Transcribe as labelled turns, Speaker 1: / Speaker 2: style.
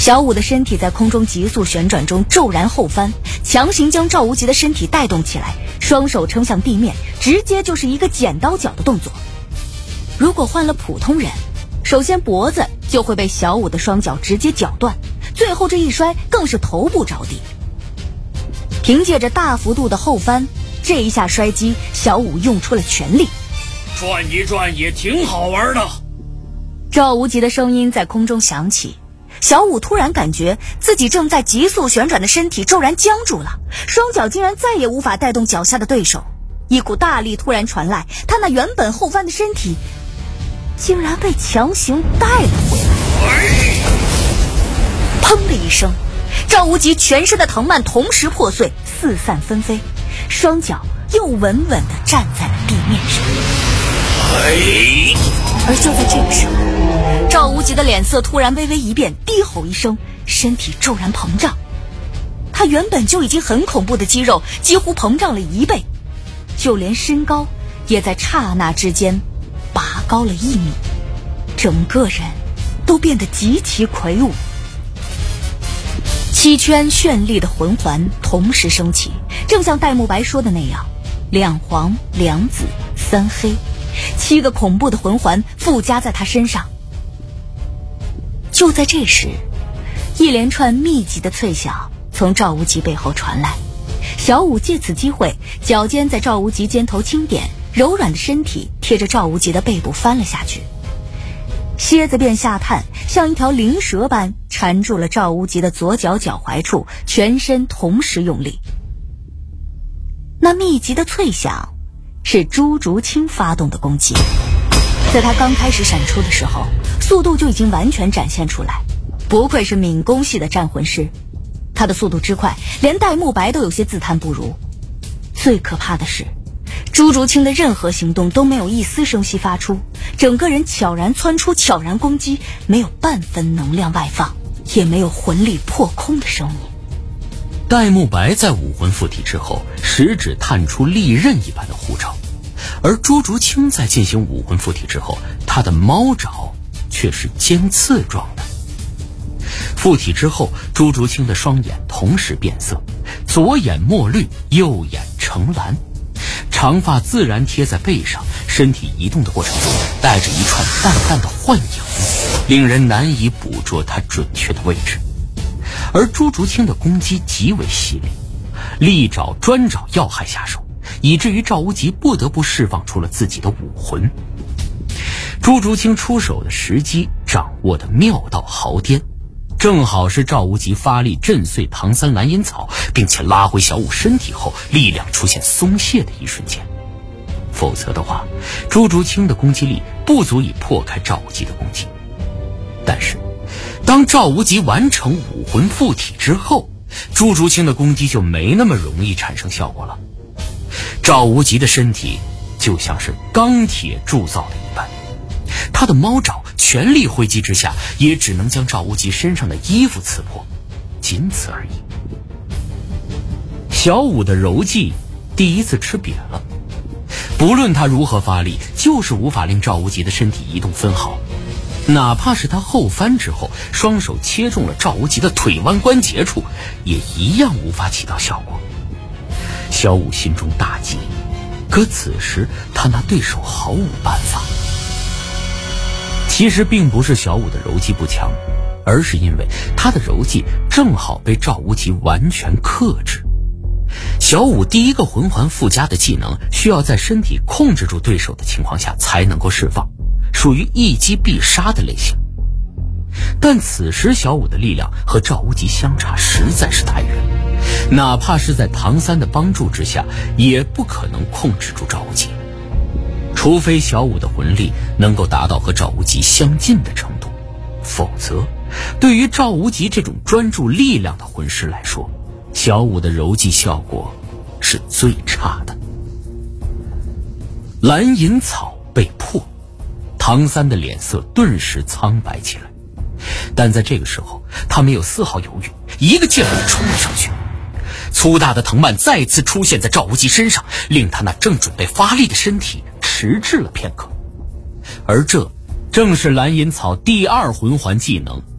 Speaker 1: 小五的身体在空中急速旋转中骤然后翻，强行将赵无极的身体带动起来，双手撑向地面，直接就是一个剪刀脚的动作。如果换了普通人，首先脖子就会被小五的双脚直接绞断，最后这一摔更是头部着地。凭借着大幅度的后翻，这一下摔击，小五用出了全力。
Speaker 2: 转一转也挺好玩的。
Speaker 1: 赵无极的声音在空中响起，小五突然感觉自己正在急速旋转的身体骤然僵住了，双脚竟然再也无法带动脚下的对手，一股大力突然传来，他那原本后翻的身体竟然被强行带了回来。砰的一声，赵无极全身的藤蔓同时破碎，四散纷飞，双脚又稳稳地站在了地面上。而就在这个时候，赵无极的脸色突然微微一变，低吼一声，身体骤然膨胀。他原本就已经很恐怖的肌肉几乎膨胀了1倍，就连身高也在刹那之间拔高了1米，整个人都变得极其魁梧。7圈绚丽的魂环同时升起，正像戴沐白说的那样，2黄2紫3黑，7个恐怖的魂环附加在他身上。就在这时，一连串密集的脆响从赵无极背后传来，小五借此机会，脚尖在赵无极肩头轻点，柔软的身体贴着赵无极的背部翻了下去。蝎子变下探，像一条灵蛇般缠住了赵无极的左脚脚踝处，全身同时用力。那密集的脆响是朱竹清发动的攻击，在他刚开始闪出的时候，速度就已经完全展现出来，不愧是敏攻系的战魂师，他的速度之快，连戴沐白都有些自叹不如。最可怕的是，朱竹清的任何行动都没有一丝声息发出，整个人悄然窜出，悄然攻击，没有半分能量外放，也没有魂力破空的声音。
Speaker 3: 戴沐白在武魂附体之后，食指探出利刃一般的护爪，而朱竹清在进行武魂附体之后，他的猫爪却是尖刺状的。附体之后，朱竹清的双眼同时变色，左眼墨绿，右眼橙蓝，长发自然贴在背上，身体移动的过程中带着一串淡淡的幻影，令人难以捕捉它准确的位置。而朱竹清的攻击极为犀利，利爪专找要害下手，以至于赵无极不得不释放出了自己的武魂。朱竹清出手的时机掌握的妙到毫巅，正好是赵无极发力震碎唐三蓝银草，并且拉回小五身体后，力量出现松懈的一瞬间。否则的话，朱竹清的攻击力不足以破开赵无极的攻击。但是当赵无极完成武魂附体之后，朱竹清的攻击就没那么容易产生效果了。赵无极的身体就像是钢铁铸造的一般，他的猫爪全力挥击之下，也只能将赵无极身上的衣服刺破，仅此而已。小五的柔技第一次吃瘪了，不论他如何发力，就是无法令赵无极的身体移动分毫。哪怕是他后翻之后，双手切中了赵无极的腿弯关节处，也一样无法起到效果。小五心中大急，可此时他拿对手毫无办法。其实并不是小五的柔技不强，而是因为他的柔技正好被赵无极完全克制。小五第一个魂环附加的技能需要在身体控制住对手的情况下才能够释放，属于一击必杀的类型。但此时小五的力量和赵无极相差实在是太远，哪怕是在唐三的帮助之下，也不可能控制住赵无极。除非小五的魂力能够达到和赵无极相近的程度，否则对于赵无极这种专注力量的魂师来说，小五的柔技效果是最差的。蓝银草被破，唐三的脸色顿时苍白起来，但在这个时候他没有丝毫犹豫，一个箭步冲了上去。粗大的藤蔓再次出现在赵无极身上，令他那正准备发力的身体迟滞了片刻。而这正是蓝银草第二魂环技能